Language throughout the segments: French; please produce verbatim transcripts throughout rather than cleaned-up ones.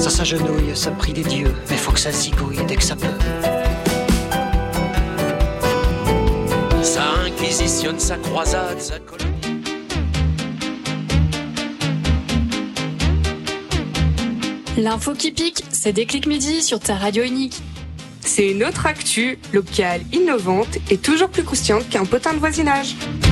Ça s'agenouille, ça prie des dieux, mais faut que ça zigouille dès que ça peut. Ça inquisitionne, sa croisade, sa colonie. L'info qui pique, c'est Déclic Midi sur ta radio unique. C'est une autre actu, locale, innovante et toujours plus croustillante qu'un potin de voisinage.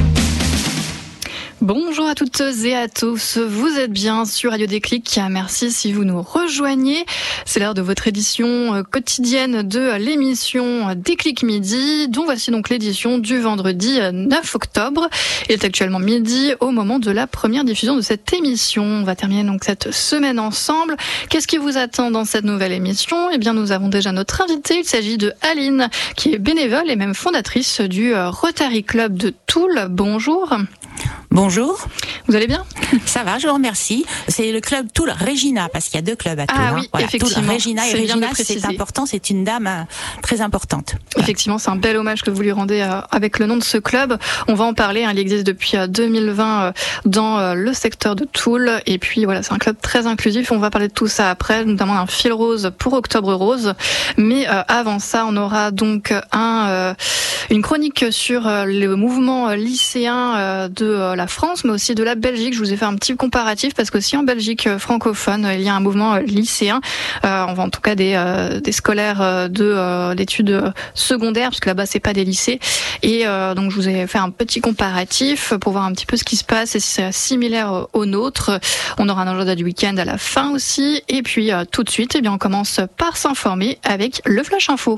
Bonjour à toutes et à tous, vous êtes bien sur Radio Déclic, merci si vous nous rejoignez. C'est l'heure de votre édition quotidienne de l'émission Déclic Midi, dont voici donc l'édition du vendredi neuf octobre. Il est actuellement midi au moment de la première diffusion de cette émission. On va terminer donc cette semaine ensemble. Qu'est-ce qui vous attend dans cette nouvelle émission ? Eh bien, nous avons déjà notre invitée, il s'agit de Aline, qui est bénévole et même fondatrice du Rotary Club de Toul. Bonjour. Bonjour. Vous allez bien ? Ça va, je vous remercie. C'est le club Toul Regina, parce qu'il y a deux clubs à Toul. Ah oui, hein. Voilà, effectivement. Toul Regina et C'est Regina, c'est important, c'est une dame euh, très importante. Effectivement, c'est un bel hommage que vous lui rendez euh, avec le nom de ce club. On va en parler, hein, il existe depuis euh, deux mille vingt euh, dans euh, le secteur de Toul. Et puis voilà, c'est un club très inclusif. On va parler de tout ça après, notamment un fil rose pour Octobre Rose. Mais euh, avant ça, on aura donc un, euh, une chronique sur euh, le mouvement lycéen euh, de euh, la France, mais aussi de la Belgique. Je vous ai fait un petit comparatif parce qu'aussi en Belgique francophone, il y a un mouvement lycéen, euh, en tout cas des, euh, des scolaires de euh, d'études secondaires, parce que là-bas c'est pas des lycées. Et euh, donc je vous ai fait un petit comparatif pour voir un petit peu ce qui se passe et si c'est similaire au nôtre. On aura un agenda du week-end à la fin aussi. Et puis euh, tout de suite, eh bien on commence par s'informer avec le Flash Info.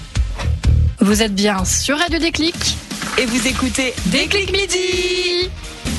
Vous êtes bien sur Radio Déclic et vous écoutez Déclic Midi.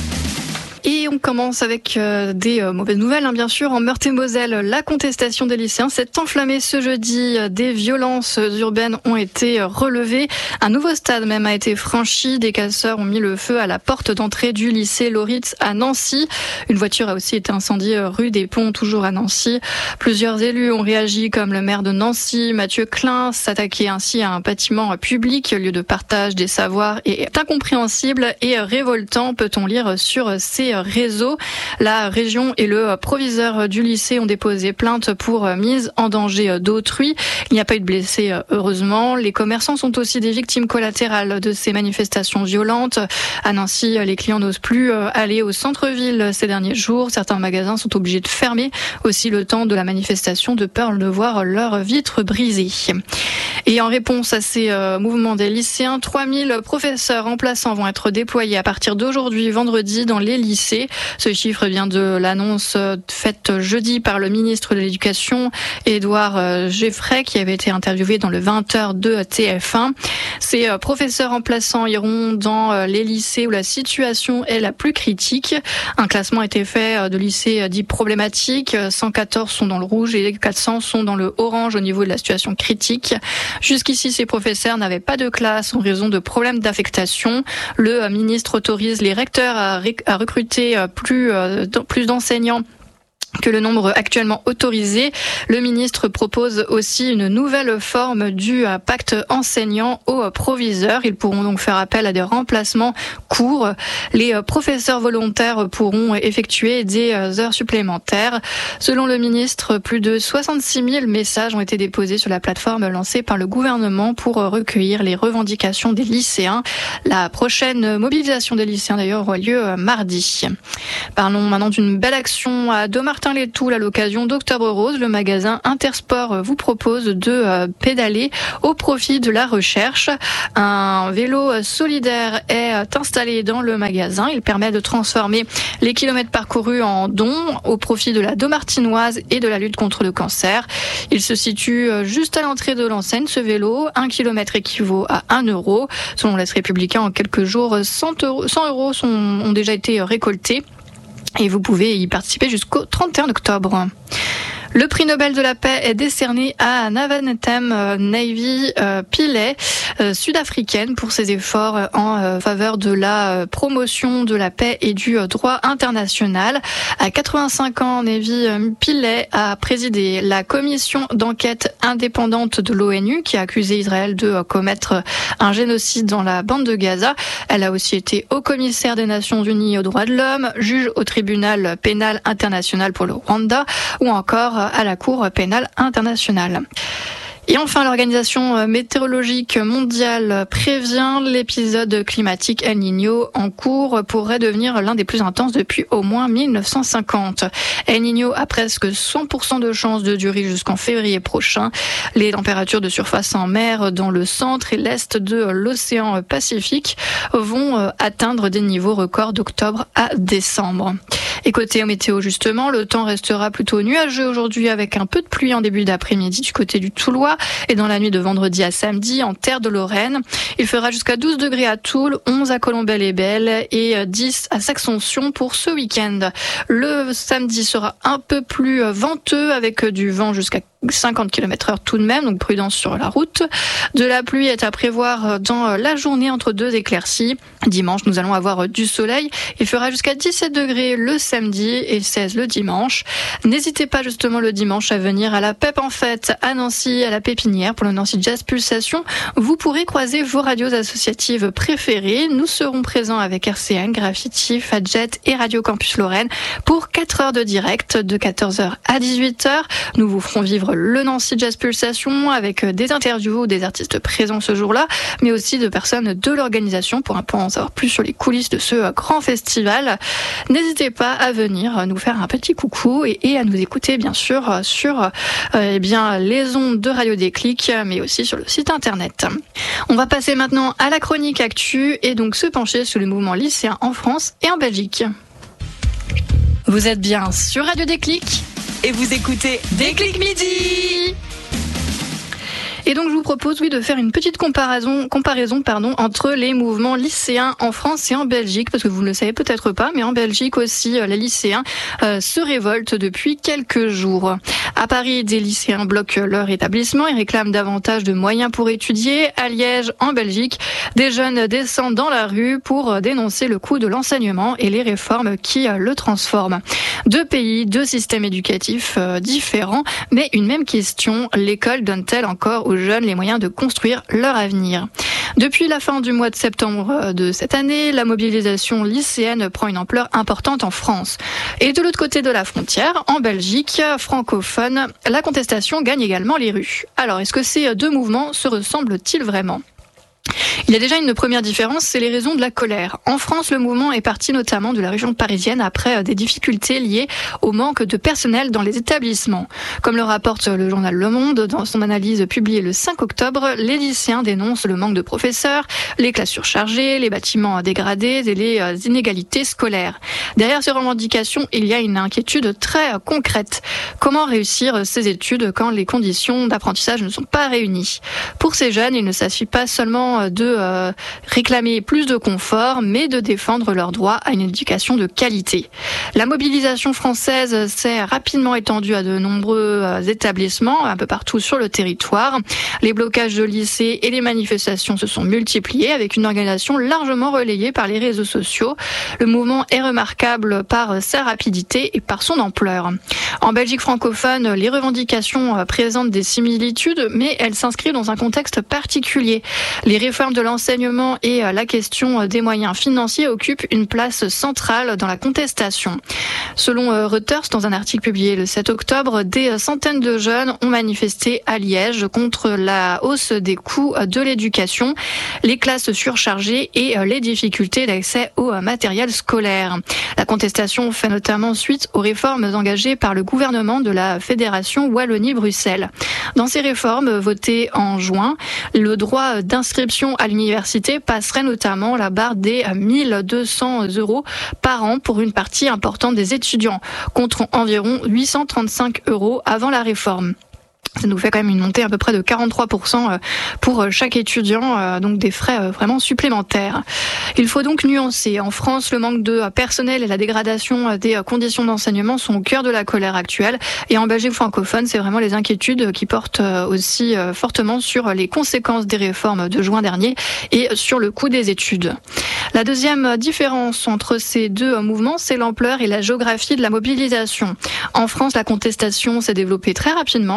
Et on commence avec euh, des euh, mauvaises nouvelles, hein, bien sûr. En Meurthe-et-Moselle, la contestation des lycéens s'est enflammée ce jeudi. Des violences urbaines ont été relevées. Un nouveau stade même a été franchi. Des casseurs ont mis le feu à la porte d'entrée du lycée Loritz à Nancy. Une voiture a aussi été incendiée rue des Ponts, toujours à Nancy. Plusieurs élus ont réagi, comme le maire de Nancy, Mathieu Klein. S'attaquer ainsi à un bâtiment public, lieu de partage des savoirs, est incompréhensible et révoltant, peut-on lire sur ces réseaux. La région et le proviseur du lycée ont déposé plainte pour mise en danger d'autrui. Il n'y a pas eu de blessés, heureusement. Les commerçants sont aussi des victimes collatérales de ces manifestations violentes. À Nancy, les clients n'osent plus aller au centre-ville ces derniers jours. Certains magasins sont obligés de fermer aussi le temps de la manifestation, de peur de voir leurs vitres brisées. Et en réponse à ces euh, mouvements des lycéens, trois mille professeurs remplaçants vont être déployés à partir d'aujourd'hui, vendredi, dans les lycées. Ce chiffre vient de l'annonce faite jeudi par le ministre de l'Éducation, Édouard Geffray, qui avait été interviewé dans le vingt heures de T F un. Ces euh, professeurs remplaçants iront dans euh, les lycées où la situation est la plus critique. Un classement a été fait euh, de lycées euh, dits problématiques. cent quatorze sont dans le rouge et quatre cents sont dans le orange au niveau de la situation critique. Jusqu'ici, ces professeurs n'avaient pas de classe en raison de problèmes d'affectation. Le ministre autorise les recteurs à, ré- à recruter plus, euh, plus d'enseignants que le nombre actuellement autorisé. Le ministre propose aussi une nouvelle forme du pacte enseignant aux proviseurs. Ils pourront donc faire appel à des remplacements courts. Les professeurs volontaires pourront effectuer des heures supplémentaires. Selon le ministre, plus de soixante-six mille messages ont été déposés sur la plateforme lancée par le gouvernement pour recueillir les revendications des lycéens. La prochaine mobilisation des lycéens d'ailleurs aura lieu mardi. Parlons maintenant d'une belle action à Dommartin-les-Toul à l'occasion d'Octobre Rose. Le magasin Intersport vous propose de pédaler au profit de la recherche. Un vélo solidaire est installé dans le magasin. Il permet de transformer les kilomètres parcourus en dons au profit de la Dommartinoise et de la lutte contre le cancer. Il se situe juste à l'entrée de l'enseigne. Ce vélo, un kilomètre équivaut à un euro. Selon l'Est républicain, en quelques jours, cent euros, cent euros sont, ont déjà été récoltés. Et vous pouvez y participer jusqu'au trente et un octobre. Le prix Nobel de la paix est décerné à Navenetem Naivi euh, Pillay, euh, sud-africaine, pour ses efforts en euh, faveur de la euh, promotion de la paix et du euh, droit international. À quatre-vingt-cinq ans, Naivi euh, Pillay a présidé la commission d'enquête indépendante de l'ONU qui a accusé Israël de euh, commettre un génocide dans la bande de Gaza. Elle a aussi été haut-commissaire des Nations Unies aux droits de l'homme, juge au tribunal pénal international pour le Rwanda ou encore à la Cour pénale internationale. Et enfin, l'Organisation météorologique mondiale prévient l'épisode climatique El Niño en cours pourrait devenir l'un des plus intenses depuis au moins mille neuf cent cinquante. El Niño a presque cent pour cent de chances de durer jusqu'en février prochain. Les températures de surface en mer dans le centre et l'est de l'océan Pacifique vont atteindre des niveaux records d'octobre à décembre. Et côté météo justement, le temps restera plutôt nuageux aujourd'hui avec un peu de pluie en début d'après-midi du côté du Toulois et dans la nuit de vendredi à samedi en terre de Lorraine. Il fera jusqu'à douze degrés à Toul, onze à Colombelles-les-Belles et dix à Saxe-Fonction pour ce week-end. Le samedi sera un peu plus venteux avec du vent jusqu'à cinquante kilomètres heure tout de même, donc prudence sur la route. De la pluie est à prévoir dans la journée entre deux éclaircies. Dimanche, nous allons avoir du soleil. Il fera jusqu'à dix-sept degrés le samedi et seize le dimanche. N'hésitez pas justement le dimanche à venir à la P E P en fête à Nancy, à la Pépinière pour le Nancy Jazz Pulsation. Vous pourrez croiser vos radios associatives préférées. Nous serons présents avec R C N, Graffiti, Fadjet et Radio Campus Lorraine pour quatre heures de direct de quatorze heures à dix-huit heures. Nous vous ferons vivre le Nancy Jazz Pulsation avec des interviews des artistes présents ce jour-là, mais aussi de personnes de l'organisation pour un peu en savoir plus sur les coulisses de ce grand festival. N'hésitez pas à venir nous faire un petit coucou et, et à nous écouter bien sûr sur euh, eh bien les ondes de Radio Déclic, mais aussi sur le site internet. On va passer maintenant à la chronique actu et donc se pencher sur le mouvement lycéen en France et en Belgique. Vous êtes bien sur Radio Déclic et vous écoutez Déclic Midi. Et donc je vous propose oui de faire une petite comparaison, comparaison pardon, entre les mouvements lycéens en France et en Belgique, parce que vous ne le savez peut-être pas, mais en Belgique aussi les lycéens euh, se révoltent depuis quelques jours. À Paris, des lycéens bloquent leur établissement et réclament davantage de moyens pour étudier. À Liège, en Belgique, des jeunes descendent dans la rue pour dénoncer le coût de l'enseignement et les réformes qui le transforment. Deux pays, deux systèmes éducatifs euh, différents, mais une même question, l'école donne-t-elle encore aux jeunes les moyens de construire leur avenir? Depuis la fin du mois de septembre de cette année, la mobilisation lycéenne prend une ampleur importante en France. Et de l'autre côté de la frontière, en Belgique francophone, la contestation gagne également les rues. Alors, est-ce que ces deux mouvements se ressemblent-ils vraiment ? Il y a déjà une première différence, c'est les raisons de la colère. En France, le mouvement est parti notamment de la région parisienne après des difficultés liées au manque de personnel dans les établissements. Comme le rapporte le journal Le Monde dans son analyse publiée le cinq octobre, les lycéens dénoncent le manque de professeurs, les classes surchargées, les bâtiments dégradés et les inégalités scolaires. Derrière ces revendications, il y a une inquiétude très concrète. Comment réussir ces études quand les conditions d'apprentissage ne sont pas réunies ? Pour ces jeunes, il ne s'agit pas seulement de euh, réclamer plus de confort, mais de défendre leur droit à une éducation de qualité. La mobilisation française s'est rapidement étendue à de nombreux euh, établissements, un peu partout sur le territoire. Les blocages de lycées et les manifestations se sont multipliés avec une organisation largement relayée par les réseaux sociaux. Le mouvement est remarquable par sa rapidité et par son ampleur. En Belgique francophone, les revendications présentent des similitudes, mais elles s'inscrivent dans un contexte particulier. Les réformes de l'enseignement et la question des moyens financiers occupent une place centrale dans la contestation. Selon Reuters, dans un article publié le sept octobre, des centaines de jeunes ont manifesté à Liège contre la hausse des coûts de l'éducation, les classes surchargées et les difficultés d'accès au matériel scolaire. La contestation fait notamment suite aux réformes engagées par le gouvernement de la Fédération Wallonie-Bruxelles. Dans ces réformes votées en juin, le droit d'inscription à l'université passerait notamment la barre des mille deux cents euros par an pour une partie importante des étudiants, contre environ huit cent trente-cinq euros avant la réforme. Ça nous fait quand même une montée à peu près de quarante-trois pour cent pour chaque étudiant, donc des frais vraiment supplémentaires. Il faut donc nuancer. En France, le manque de personnel et la dégradation des conditions d'enseignement sont au cœur de la colère actuelle. Et en Belgique francophone, c'est vraiment les inquiétudes qui portent aussi fortement sur les conséquences des réformes de juin dernier et sur le coût des études. La deuxième différence entre ces deux mouvements, c'est l'ampleur et la géographie de la mobilisation. En France, la contestation s'est développée très rapidement à partir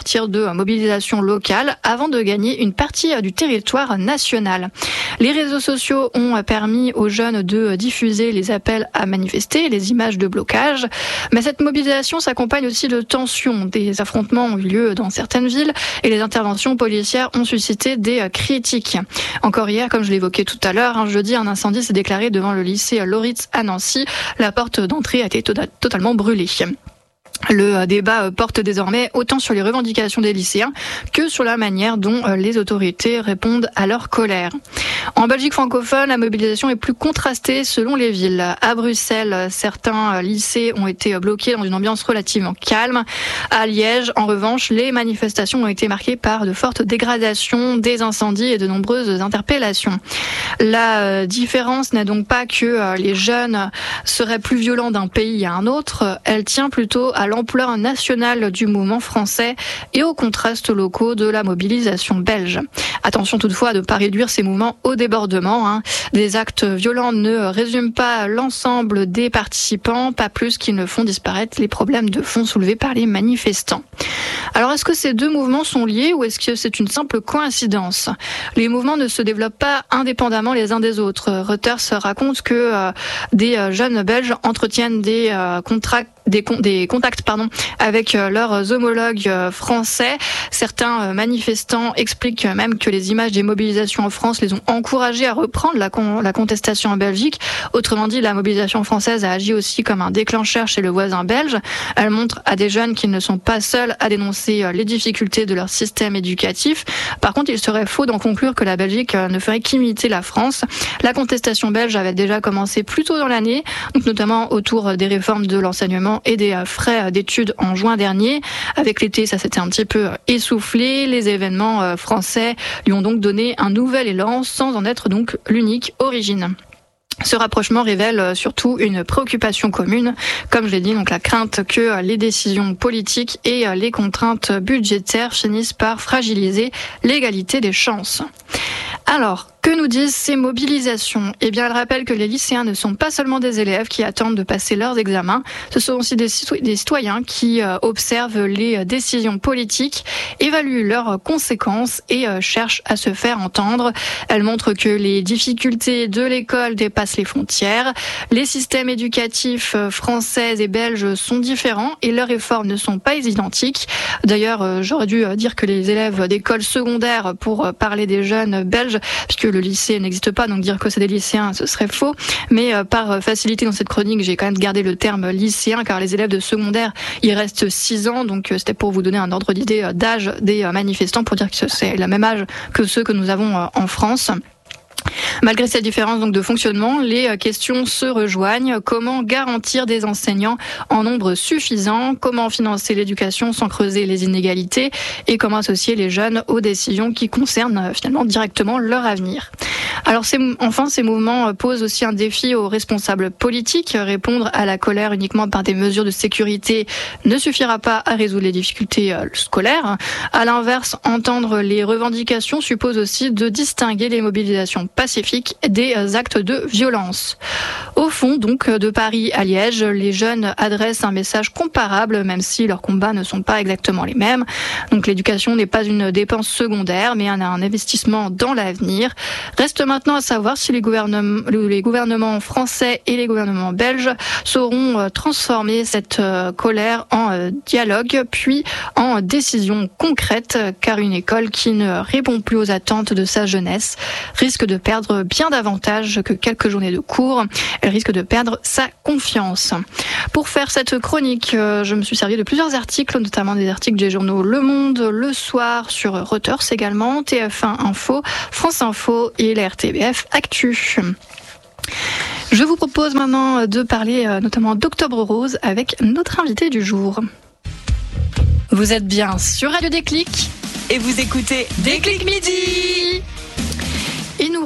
partir de mobilisations locales avant de gagner une partie du territoire national. Les réseaux sociaux ont permis aux jeunes de diffuser les appels à manifester, les images de blocage. Mais cette mobilisation s'accompagne aussi de tensions. Des affrontements ont eu lieu dans certaines villes et les interventions policières ont suscité des critiques. Encore hier, comme je l'évoquais tout à l'heure, un jeudi, un incendie s'est déclaré devant le lycée Loritz à Nancy. La porte d'entrée a été to- totalement brûlée. Le débat porte désormais autant sur les revendications des lycéens que sur la manière dont les autorités répondent à leur colère. En Belgique francophone, la mobilisation est plus contrastée selon les villes. À Bruxelles, certains lycées ont été bloqués dans une ambiance relativement calme. À Liège, en revanche, les manifestations ont été marquées par de fortes dégradations, des incendies et de nombreuses interpellations. La différence n'est donc pas que les jeunes seraient plus violents d'un pays à un autre, elle tient plutôt à l'ampleur nationale du mouvement français et aux contrastes locaux de la mobilisation belge. Attention toutefois à ne pas réduire ces mouvements au débordement. Hein. Des actes violents ne résument pas l'ensemble des participants, pas plus qu'ils ne font disparaître les problèmes de fond soulevés par les manifestants. Alors est-ce que ces deux mouvements sont liés ou est-ce que c'est une simple coïncidence ? Les mouvements ne se développent pas indépendamment les uns des autres. Reuters raconte que euh, des jeunes Belges entretiennent des euh, contrats Des, con- des contacts pardon, avec euh, leurs homologues euh, français. Certains euh, manifestants expliquent même que les images des mobilisations en France les ont encouragés à reprendre la, con- la contestation en Belgique. Autrement dit, la mobilisation française a agi aussi comme un déclencheur chez le voisin belge. Elle montre à des jeunes qu'ils ne sont pas seuls à dénoncer euh, les difficultés de leur système éducatif. Par contre, il serait faux d'en conclure que la Belgique euh, ne ferait qu'imiter la France. La contestation belge avait déjà commencé plus tôt dans l'année, donc notamment autour des réformes de l'enseignement et des frais d'études en juin dernier. Avec l'été, ça s'était un petit peu essoufflé. Les événements français lui ont donc donné un nouvel élan sans en être donc l'unique origine. Ce rapprochement révèle surtout une préoccupation commune, comme je l'ai dit, donc la crainte que les décisions politiques et les contraintes budgétaires finissent par fragiliser l'égalité des chances. Alors, que nous disent ces mobilisations ? Eh bien, elles rappellent que les lycéens ne sont pas seulement des élèves qui attendent de passer leurs examens, ce sont aussi des citoyens qui observent les décisions politiques, évaluent leurs conséquences et cherchent à se faire entendre. Elles montrent que les difficultés de l'école dépassent les frontières. Les systèmes éducatifs français et belges sont différents et leurs réformes ne sont pas identiques. D'ailleurs, j'aurais dû dire que les élèves d'école secondaire pour parler des jeunes belges, puisque le lycée n'existe pas, donc dire que c'est des lycéens, ce serait faux. Mais euh, par facilité dans cette chronique, j'ai quand même gardé le terme lycéen, car les élèves de secondaire, il reste six ans, donc euh, c'était pour vous donner un ordre d'idée euh, d'âge des euh, manifestants, pour dire que c'est le même âge que ceux que nous avons euh, en France. Malgré cette différence donc de fonctionnement, les questions se rejoignent. Comment garantir des enseignants en nombre suffisant ? Comment financer l'éducation sans creuser les inégalités ? Et comment associer les jeunes aux décisions qui concernent finalement directement leur avenir ? Alors ces, enfin, ces mouvements posent aussi un défi aux responsables politiques. Répondre à la colère uniquement par des mesures de sécurité ne suffira pas à résoudre les difficultés scolaires. À l'inverse, entendre les revendications suppose aussi de distinguer les mobilisations pacifiques des actes de violence. Au fond, donc, de Paris à Liège, les jeunes adressent un message comparable, même si leurs combats ne sont pas exactement les mêmes. Donc l'éducation n'est pas une dépense secondaire, mais un, un investissement dans l'avenir. Reste maintenant à savoir si les gouvernements, les gouvernements français et les gouvernements belges sauront transformer cette colère en dialogue, puis en décision concrète, car une école qui ne répond plus aux attentes de sa jeunesse risque de perdre bien davantage que quelques journées de cours. Elle risque de perdre sa confiance. Pour faire cette chronique, je me suis servi de plusieurs articles, notamment des articles des journaux Le Monde, Le Soir, sur Reuters également, T F un Info, France Info et la R T B F Actu. Je vous propose maintenant de parler notamment d'Octobre Rose avec notre invité du jour. Vous êtes bien sur Radio Déclic et vous écoutez Déclic Midi. Et nous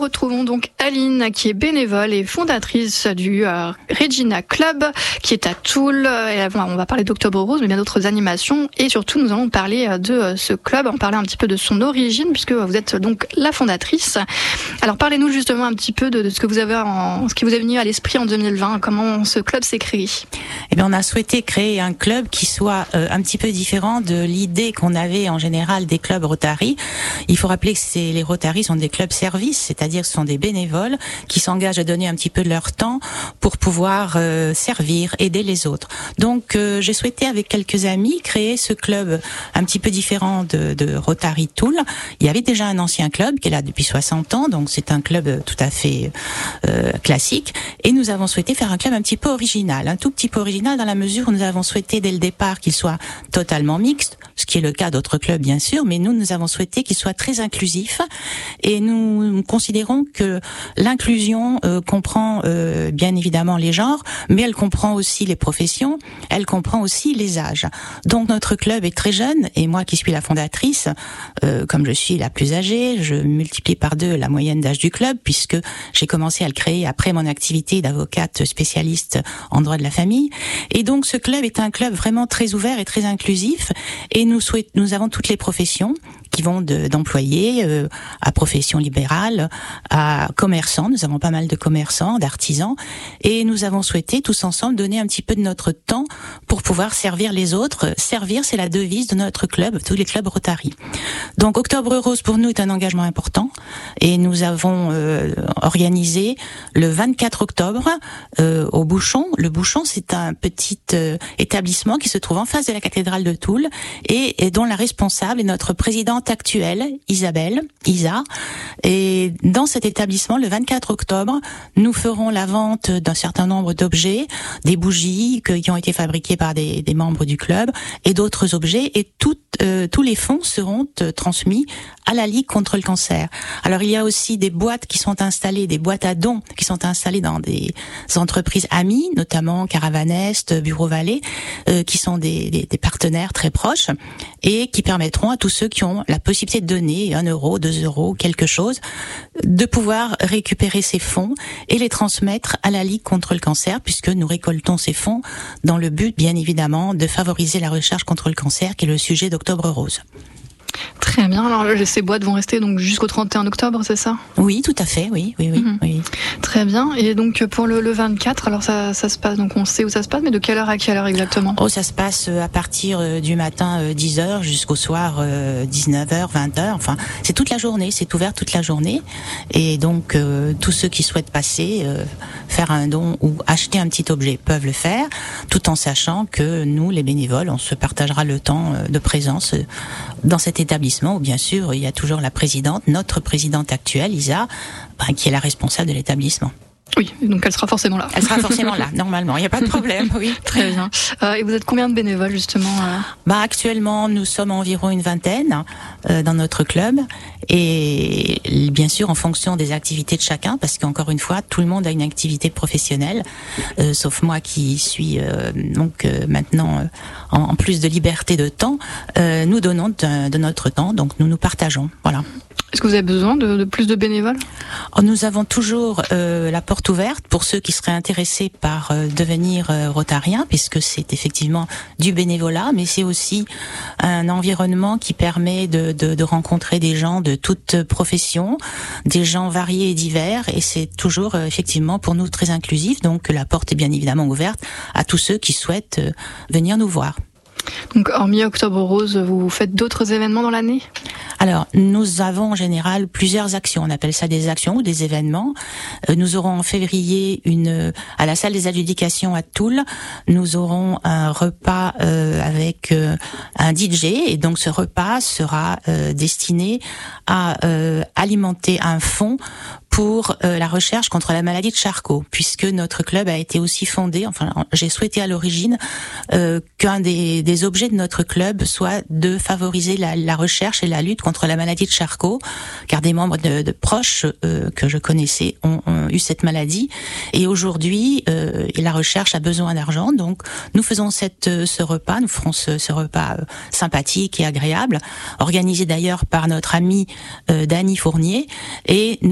retrouvons donc Aline, qui est bénévole et fondatrice du euh, Regina Club, qui est à Toul. Et, on va parler d'Octobre Rose, mais bien d'autres animations. Et surtout, nous allons parler de euh, ce club, en parler un petit peu de son origine, puisque vous êtes donc la fondatrice. Alors, parlez-nous justement un petit peu de, de ce que vous avez en, ce qui vous est venu à l'esprit en deux mille vingt. Comment ce club s'est créé? Eh bien, on a souhaité créer un club qui soit euh, un petit peu différent de l'idée qu'on avait en général des clubs Rotary. Il faut rappeler que c'est, les Rotary sont des clubs services, c'est-à-dire que ce sont des bénévoles qui s'engagent à donner un petit peu de leur temps pour pouvoir euh, servir, aider les autres. Donc, euh, j'ai souhaité avec quelques amis créer ce club un petit peu différent de, de Rotary Toul. Il y avait déjà un ancien club qui est là depuis soixante ans, donc c'est un club tout à fait euh, classique. Et nous avons souhaité faire un club un petit peu original, un tout petit peu original dans la mesure où nous avons souhaité dès le départ qu'il soit totalement mixte, ce qui est le cas d'autres clubs bien sûr, mais nous, nous avons souhaité qu'il soit très inclusif et nous, nous considérons que l'inclusion euh, comprend euh, bien évidemment les genres, mais elle comprend aussi les professions, elle comprend aussi les âges. Donc notre club est très jeune et moi qui suis la fondatrice, euh, comme je suis la plus âgée, je multiplie par deux la moyenne d'âge du club puisque j'ai commencé à le créer après mon activité d'avocate spécialiste en droit de la famille. Et donc ce club est un club vraiment très ouvert et très inclusif et nous souhaitons, nous avons toutes les professions qui vont de, d'employés euh, à profession libérale, à commerçants. Nous avons pas mal de commerçants, d'artisans, et nous avons souhaité tous ensemble donner un petit peu de notre temps pour pouvoir servir les autres. Servir, c'est la devise de notre club, tous les clubs Rotary. Donc Octobre Rose pour nous est un engagement important, et nous avons euh, organisé le vingt-quatre octobre euh, au Bouchon. Le Bouchon, c'est un petit euh, établissement qui se trouve en face de la cathédrale de Toul et, et dont la responsable est notre présidente actuelle, Isabelle, Isa. Et dans cet établissement, le vingt-quatre octobre, nous ferons la vente d'un certain nombre d'objets, des bougies que, qui ont été fabriquées par des, des membres du club et d'autres objets. Et tout, euh, tous les fonds seront euh, transmis à la Ligue contre le cancer. Alors, il y a aussi des boîtes qui sont installées, des boîtes à dons qui sont installées dans des entreprises amies, notamment Caravanest, Bureau Vallée, euh, qui sont des, des, des partenaires très proches et qui permettront à tous ceux qui ont la possibilité de donner un euro, deux euros, quelque chose, de pouvoir récupérer ces fonds et les transmettre à la Ligue contre le cancer, puisque nous récoltons ces fonds dans le but, bien évidemment, de favoriser la recherche contre le cancer, qui est le sujet d'Octobre Rose. Très bien. Alors ces boîtes vont rester donc jusqu'au trente et un octobre, c'est ça? Oui, tout à fait. Oui, oui, oui. Mmh. oui. Très bien. Et donc pour le, le vingt-quatre, alors ça, ça se passe. Donc on sait où ça se passe, mais de quelle heure à quelle heure exactement? Oh, ça se passe à partir du matin dix heures jusqu'au soir dix-neuf heures, vingt heures. Enfin, c'est toute la journée. C'est ouvert toute la journée. Et donc euh, tous ceux qui souhaitent passer, euh, faire un don ou acheter un petit objet peuvent le faire, tout en sachant que nous, les bénévoles, on se partagera le temps de présence dans cet établissement où bien sûr il y a toujours la présidente, notre présidente actuelle, Isa, ben, qui est la responsable de l'établissement. Oui, donc elle sera forcément là. Elle sera forcément là, normalement, il n'y a pas de problème, oui. Très bien. Euh, et vous êtes combien de bénévoles justement euh... bah, actuellement, nous sommes environ une vingtaine euh, dans notre club et bien sûr en fonction des activités de chacun, parce qu'encore une fois, tout le monde a une activité professionnelle, euh, sauf moi qui suis euh, donc euh, maintenant euh, en, en plus de liberté de temps, euh, nous donnons de, de notre temps, donc nous nous partageons, voilà. Est-ce que vous avez besoin de, de plus de bénévoles? Nous avons toujours euh, la porte ouverte pour ceux qui seraient intéressés par euh, devenir euh, rotariens, puisque c'est effectivement du bénévolat, mais c'est aussi un environnement qui permet de, de, de rencontrer des gens de toutes professions, des gens variés et divers, et c'est toujours euh, effectivement pour nous très inclusif, donc la porte est bien évidemment ouverte à tous ceux qui souhaitent euh, venir nous voir. Donc, hormis Octobre Rose, vous faites d'autres événements dans l'année? Alors, nous avons en général plusieurs actions. On appelle ça des actions ou des événements. Euh, nous aurons en février une à la salle des adjudications à Toul. Nous aurons un repas euh, avec euh, un D J, et donc ce repas sera euh, destiné à euh, alimenter un fonds pour euh, la recherche contre la maladie de Charcot, puisque notre club a été aussi fondé, enfin j'ai souhaité à l'origine euh, qu'un des, des objets de notre club soit de favoriser la, la recherche et la lutte contre la maladie de Charcot, car des membres de, de proches euh, que je connaissais ont, ont eu cette maladie, et aujourd'hui euh, la recherche a besoin d'argent, donc nous faisons cette, ce repas, nous ferons ce, ce repas euh, sympathique et agréable, organisé d'ailleurs par notre amie euh, Dany Fournier, et nous espérons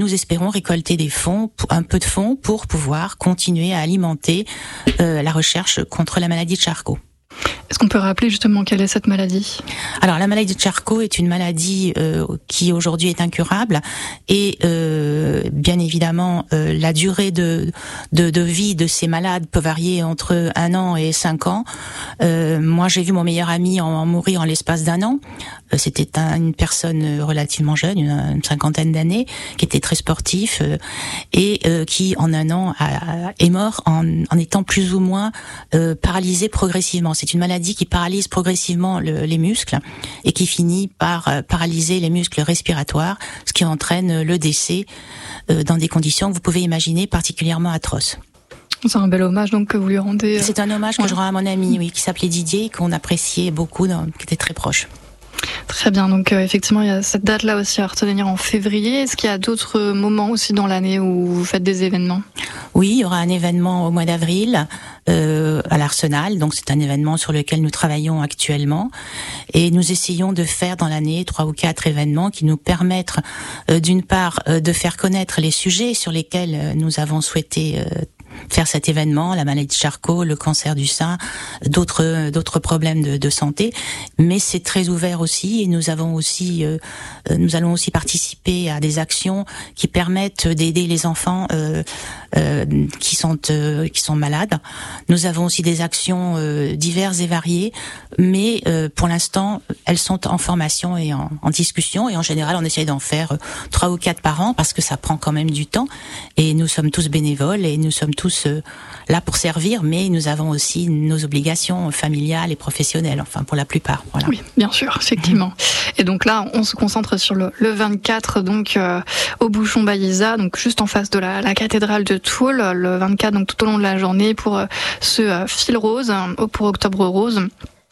récolter des fonds, un peu de fonds pour pouvoir continuer à alimenter euh, la recherche contre la maladie de Charcot. Est-ce qu'on peut rappeler justement quelle est cette maladie ? Alors la maladie de Charcot est une maladie euh, qui aujourd'hui est incurable et euh, bien évidemment euh, la durée de, de de vie de ces malades peut varier entre un an et cinq ans. Euh, moi j'ai vu mon meilleur ami en, en mourir en l'espace d'un an. Euh, c'était un, une personne relativement jeune, une, une cinquantaine d'années, qui était très sportif euh, et euh, qui en un an a, a, est mort en, en étant plus ou moins euh, paralysé progressivement. C'est une maladie qui paralyse progressivement le, les muscles et qui finit par euh, paralyser les muscles respiratoires, ce qui entraîne le décès euh, dans des conditions que vous pouvez imaginer particulièrement atroces. C'est un bel hommage donc que vous lui rendez. C'est un hommage que je rends à mon ami, oui, qui s'appelait Didier, qu'on appréciait beaucoup, dans, qui était très proche. Très bien, donc euh, effectivement il y a cette date-là aussi à retenir en février. Est-ce qu'il y a d'autres moments aussi dans l'année où vous faites des événements ? Oui, il y aura un événement au mois d'avril euh, à l'Arsenal, donc c'est un événement sur lequel nous travaillons actuellement et nous essayons de faire dans l'année trois ou quatre événements qui nous permettent euh, d'une part euh, de faire connaître les sujets sur lesquels euh, nous avons souhaité euh, faire cet événement, la maladie de Charcot, le cancer du sein, d'autres d'autres problèmes de, de santé, mais c'est très ouvert aussi et nous avons aussi euh, nous allons aussi participer à des actions qui permettent d'aider les enfants euh, euh, qui sont euh, qui sont malades. Nous avons aussi des actions euh, diverses et variées, mais euh, pour l'instant elles sont en formation et en, en discussion et en général on essaye d'en faire trois ou quatre par an parce que ça prend quand même du temps et nous sommes tous bénévoles et nous sommes tous tous là pour servir, mais nous avons aussi nos obligations familiales et professionnelles, enfin pour la plupart. Voilà. Oui, bien sûr, effectivement. Mmh. Et donc là, on se concentre sur le, le vingt-quatre, donc euh, au Bouchon Baïsa, donc juste en face de la, la cathédrale de Toul, le vingt-quatre, donc tout au long de la journée pour euh, ce euh, fil rose, hein, pour Octobre Rose.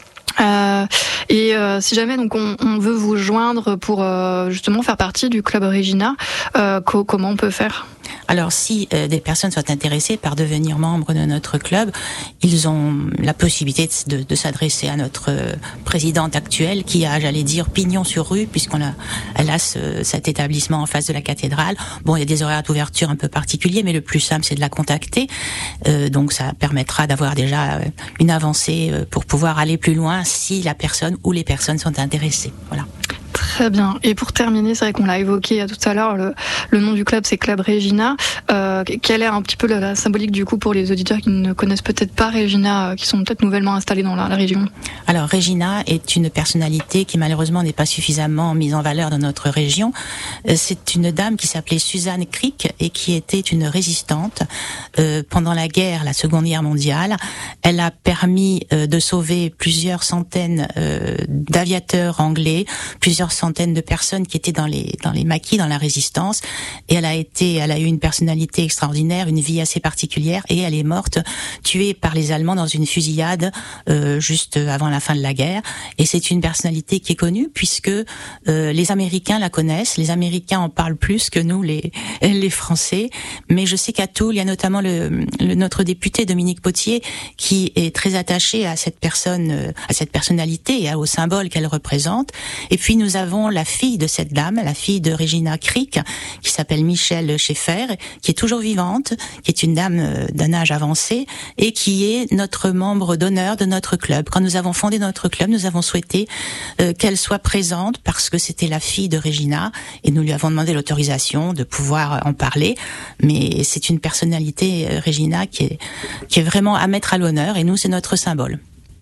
Euh, et euh, si jamais donc on, on veut vous joindre pour euh, justement faire partie du club Regina, euh, co- comment on peut faire ? Alors, si euh, des personnes sont intéressées par devenir membres de notre club, ils ont la possibilité de, de, de s'adresser à notre euh, présidente actuelle, qui a, j'allais dire, pignon sur rue, puisqu'on a, elle a ce, cet établissement en face de la cathédrale. Bon, il y a des horaires d'ouverture un peu particuliers, mais le plus simple, c'est de la contacter. Euh, donc, ça permettra d'avoir déjà euh, une avancée euh, pour pouvoir aller plus loin si la personne ou les personnes sont intéressées. Voilà. Très bien. Et pour terminer, c'est vrai qu'on l'a évoqué tout à l'heure, le, le nom du club, c'est Club Regina. Euh, quelle est un petit peu la, la symbolique du coup pour les auditeurs qui ne connaissent peut-être pas Regina, qui sont peut-être nouvellement installés dans la, la région ? Alors, Regina est une personnalité qui malheureusement n'est pas suffisamment mise en valeur dans notre région. C'est une dame qui s'appelait Suzanne Crick et qui était une résistante euh, pendant la guerre, la Seconde Guerre mondiale. Elle a permis euh, de sauver plusieurs centaines euh, d'aviateurs anglais, plusieurs centaines de personnes qui étaient dans les dans les maquis, dans la résistance, et elle a été, elle a eu une personnalité extraordinaire, une vie assez particulière, et elle est morte tuée par les Allemands dans une fusillade euh, juste avant la fin de la guerre. Et c'est une personnalité qui est connue puisque euh, les Américains la connaissent, les Américains en parlent plus que nous les les Français. Mais je sais qu'à Toul, il y a notamment le, le notre député Dominique Potier qui est très attaché à cette personne, à cette personnalité et au symbole qu'elle représente. Et puis nous avons la fille de cette dame, la fille de Regina Crick, qui s'appelle Michelle Schaeffer, qui est toujours vivante, qui est une dame d'un âge avancé et qui est notre membre d'honneur de notre club. Quand nous avons fondé notre club, nous avons souhaité euh, qu'elle soit présente parce que c'était la fille de Regina et nous lui avons demandé l'autorisation de pouvoir en parler. Mais c'est une personnalité, euh, Regina, qui est, qui est vraiment à mettre à l'honneur et nous, c'est notre symbole.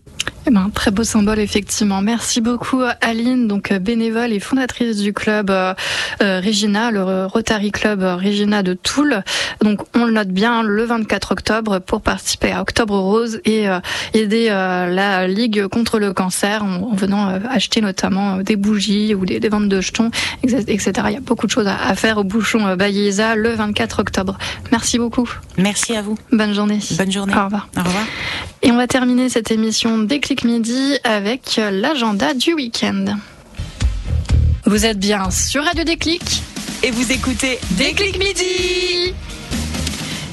Eh ben, très beau symbole, effectivement. Merci beaucoup, Aline, donc bénévole et fondatrice du club euh, euh, Regina, le Rotary Club Regina de Toul. Donc, on le note bien, le vingt-quatre octobre, pour participer à Octobre Rose et euh, aider euh, la Ligue contre le cancer en, en venant euh, acheter notamment euh, des bougies ou des, des ventes de jetons, et cetera. Il y a beaucoup de choses à, à faire au Bouchon euh, Baïsa le vingt-quatre octobre. Merci beaucoup. Merci à vous. Bonne journée. Bonne journée. Au revoir. Au revoir. Et on va terminer cette émission Déclic Midi avec l'agenda du week-end. Vous êtes bien sur Radio Déclic et vous écoutez Déclic Midi.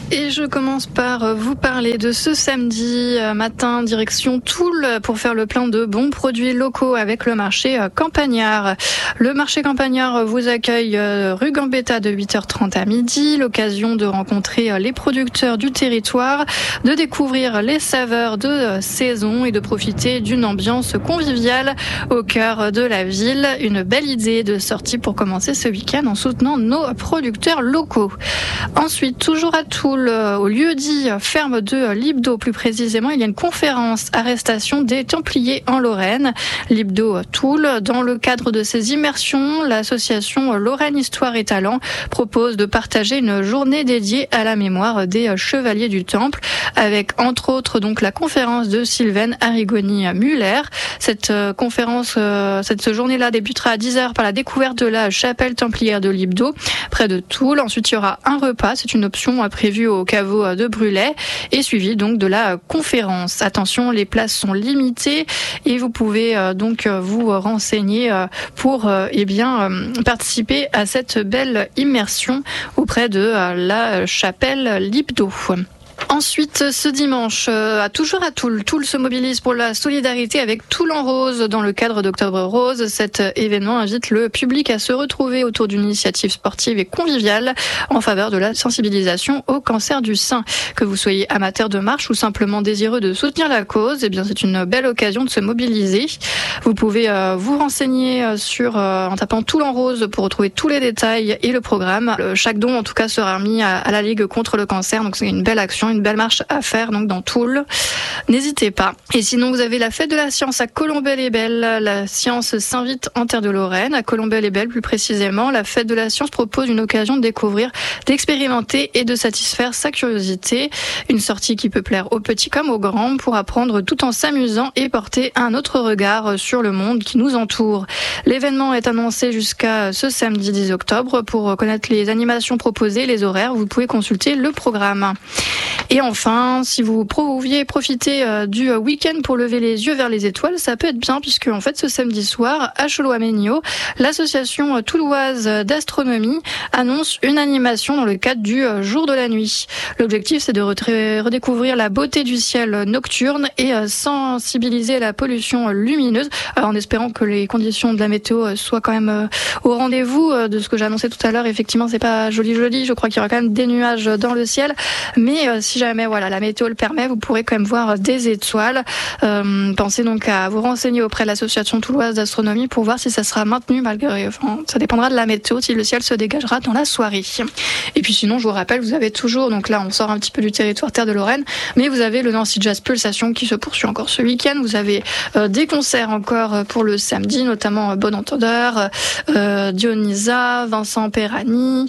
Et je commence par vous parler de ce samedi matin, direction Toul, pour faire le plein de bons produits locaux avec le marché Campagnard. Le marché Campagnard vous accueille rue Gambetta de huit heures trente à midi. L'occasion de rencontrer les producteurs du territoire, de découvrir les saveurs de saison et de profiter d'une ambiance conviviale au cœur de la ville. Une belle idée de sortie pour commencer ce week-end en soutenant nos producteurs locaux. Ensuite, toujours à Toul, au lieu-dit ferme de Libdo, plus précisément, il y a une conférence arrestation des Templiers en Lorraine. Libdo Toul, dans le cadre de ces immersions, l'association Lorraine Histoire et Talent propose de partager une journée dédiée à la mémoire des chevaliers du Temple, avec entre autres donc la conférence de Sylvaine Arrigoni-Muller. Cette conférence, cette journée-là débutera à dix heures par la découverte de la chapelle templière de Libdo, près de Toul. Ensuite, il y aura un repas, c'est une option prévue au caveau de Brulay, et suivi donc de la conférence. Attention, les places sont limitées et vous pouvez donc vous renseigner pour eh bien participer à cette belle immersion auprès de la chapelle Libdo. Ensuite, ce dimanche, euh, toujours à Toul, Toul se mobilise pour la solidarité avec Toul en Rose dans le cadre d'Octobre Rose. Cet événement invite le public à se retrouver autour d'une initiative sportive et conviviale en faveur de la sensibilisation au cancer du sein. Que vous soyez amateur de marche ou simplement désireux de soutenir la cause, eh bien c'est une belle occasion de se mobiliser. Vous pouvez euh, vous renseigner sur euh, en tapant Toul en Rose pour retrouver tous les détails et le programme. Le, chaque don en tout cas sera remis à, à la Ligue contre le cancer, donc c'est une belle action, une belle marche à faire donc dans Toul. N'hésitez pas. Et sinon, vous avez la fête de la science à Colombey-les-Belles. La science s'invite en terre de Lorraine. À Colombey-les-Belles, plus précisément, la fête de la science propose une occasion de découvrir, d'expérimenter et de satisfaire sa curiosité. Une sortie qui peut plaire aux petits comme aux grands pour apprendre tout en s'amusant et porter un autre regard sur le monde qui nous entoure. L'événement est annoncé jusqu'à ce samedi dix octobre. Pour connaître les animations proposées, les horaires, vous pouvez consulter le programme. Et enfin, si vous pouviez profiter du week-end pour lever les yeux vers les étoiles, ça peut être bien puisque en fait ce samedi soir à Cholois-Méniaux, l'association toulouaise d'astronomie annonce une animation dans le cadre du jour de la nuit. L'objectif, c'est de redécouvrir la beauté du ciel nocturne et sensibiliser à la pollution lumineuse, en espérant que les conditions de la météo soient quand même au rendez-vous. De ce que j'ai annoncé tout à l'heure, effectivement, c'est pas joli joli. Je crois qu'il y aura quand même des nuages dans le ciel, mais si jamais voilà la météo le permet, vous pourrez quand même voir des étoiles. Euh, pensez donc à vous renseigner auprès de l'association toulouaise d'astronomie pour voir si ça sera maintenu malgré. Enfin, ça dépendra de la météo, si le ciel se dégagera dans la soirée. Et puis sinon, je vous rappelle, vous avez toujours, donc là on sort un petit peu du territoire terre de Lorraine, mais vous avez le Nancy Jazz Pulsation qui se poursuit encore ce week-end. Vous avez euh, des concerts encore pour le samedi, notamment euh, Bon Entendeur, euh, Dionysa, Vincent Perani,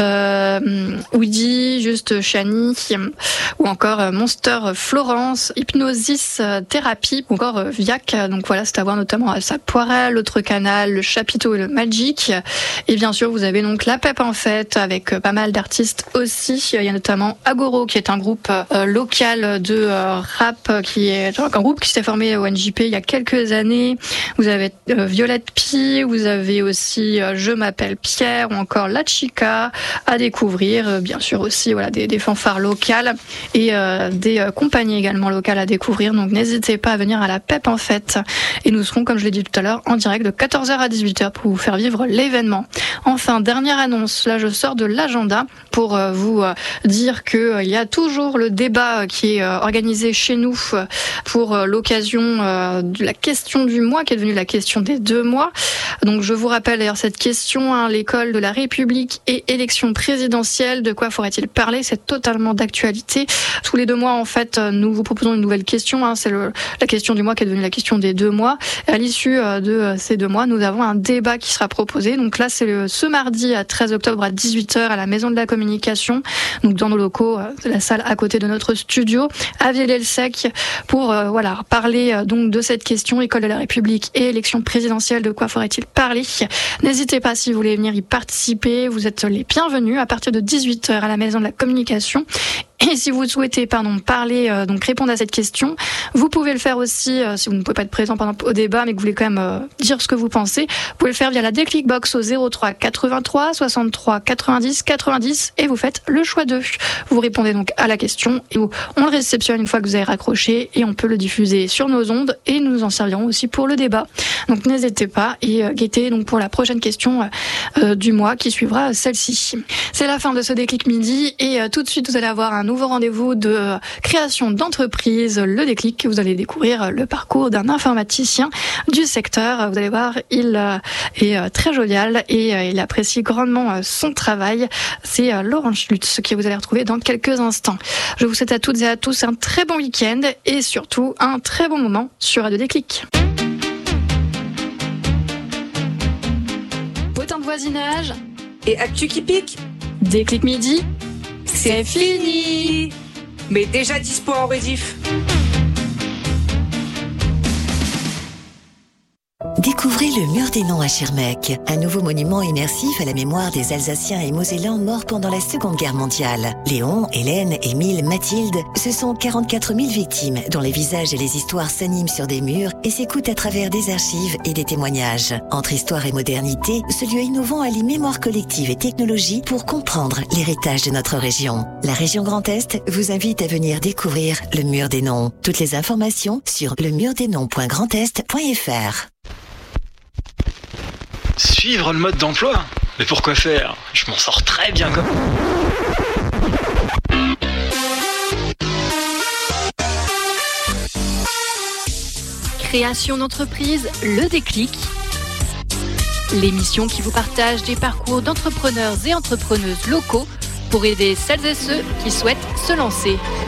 euh, Woody, Juste Chani, ou encore Monster Florence, Hypnosis Thérapie, ou encore Viac. Donc voilà, c'est à voir notamment à Sa Poirelle, l'autre canal, le Chapiteau et le Magic. Et bien sûr, vous avez donc la Pep en fête avec pas mal d'artistes aussi. Il y a notamment Agoro qui est un groupe euh, local de euh, rap qui est un groupe qui s'est formé au N J P il y a quelques années. Vous avez euh, Violette Pie, vous avez aussi euh, Je m'appelle Pierre ou encore La Chica à découvrir. Euh, bien sûr aussi voilà des, des fanfares locales et euh, des euh, compagnies également locales à découvrir. Donc n'hésitez pas à venir à la Pep en fête. Et nous serons, comme je l'ai dit tout à l'heure, en direct de quatorze heures à dix-huit heures pour vous faire vivre l'événement. Enfin, dernière annonce, là je sors de l'agenda pour euh, vous euh, dire que euh, il y a toujours le débat qui est euh, organisé chez nous pour euh, l'occasion euh, de la question du mois qui est devenue la question des deux mois. Donc je vous rappelle d'ailleurs cette question, hein, l'école de la République et élection présidentielle, de quoi faudrait-il parler? C'est totalement d'actualité. Tous les deux mois en fait, nous vous proposons une nouvelle question, hein, c'est le, la question du mois qui est devenue la question des deux mois. Et à l'issue euh, de ces deux mois, nous avons un débat qui sera proposé. Donc là c'est le, ce mardi à treize octobre à dix-huit heures à la Maison de la Communication, donc dans nos locaux, euh, la salle à côté de notre studio à Villers-le-Sec, pour euh, voilà parler euh, donc de cette question, école de la République et élection présidentielle, de quoi faudrait-il parler? N'hésitez pas si vous voulez venir y participer, vous êtes les bienvenus à partir de dix-huit heures à la Maison de la Communication. Et si vous souhaitez pardon, parler, euh, donc répondre à cette question, vous pouvez le faire aussi, euh, si vous ne pouvez pas être présent par exemple, au débat, mais que vous voulez quand même euh, dire ce que vous pensez, vous pouvez le faire via la Déclic Box au zéro trois quatre-vingt-trois soixante-trois quatre-vingt-dix quatre-vingt-dix et vous faites le choix d'eux. Vous répondez donc à la question et on le réceptionne une fois que vous avez raccroché et on peut le diffuser sur nos ondes et nous en servirons aussi pour le débat. Donc n'hésitez pas et euh, guettez donc pour la prochaine question euh, du mois qui suivra celle-ci. C'est la fin de ce Déclic Midi et euh, tout de suite vous allez avoir un nouveau rendez-vous de euh, création d'entreprise, le Déclic. Vous allez découvrir le parcours d'un informaticien du secteur. Vous allez voir, il euh, est euh, très jovial et euh, il apprécie grandement euh, son travail. C'est euh, Laurent Schlutz qui vous allez retrouver dans quelques instants. Je vous souhaite à toutes et à tous un très bon week-end et surtout un très bon moment sur Radio Déclic. Potin de voisinage Et actu qui pique, Déclic Midi, c'est fini. mais déjà dispo en rediff. Découvrez le Mur des Noms à Schirmeck, un nouveau monument immersif à la mémoire des Alsaciens et Mosellans morts pendant la Seconde Guerre mondiale. Léon, Hélène, Émile, Mathilde, ce sont quarante-quatre mille victimes dont les visages et les histoires s'animent sur des murs et s'écoutent à travers des archives et des témoignages. Entre histoire et modernité, ce lieu innovant allie mémoire collective et technologie pour comprendre l'héritage de notre région. La région Grand Est vous invite à venir découvrir le Mur des Noms. Toutes les informations sur le mur des noms point grand est point f r. Suivre le mode d'emploi ? Mais pourquoi faire ? Je m'en sors très bien comme... Création d'entreprise, le Déclic. L'émission qui vous partage des parcours d'entrepreneurs et entrepreneuses locaux pour aider celles et ceux qui souhaitent se lancer.